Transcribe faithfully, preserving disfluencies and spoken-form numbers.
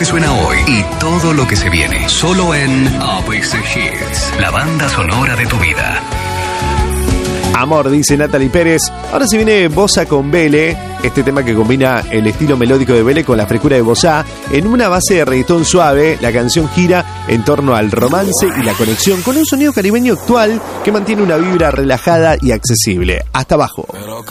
que suena hoy y todo lo que se viene. Solo en A B C Hits, la banda sonora de tu vida. Amor, dice Natalie Pérez. Ahora se viene Bossa con Vele, este tema que combina el estilo melódico de Vele con la frescura de Bossa. En una base de reggaetón suave, la canción gira en torno al romance y la conexión con un sonido caribeño actual que mantiene una vibra relajada y accesible. Hasta abajo.